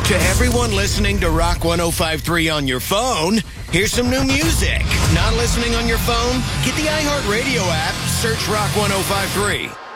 To everyone listening to Rock 105.3 on your phone, here's some new music. Not listening on your phone? Get the iHeartRadio app, search Rock 105.3.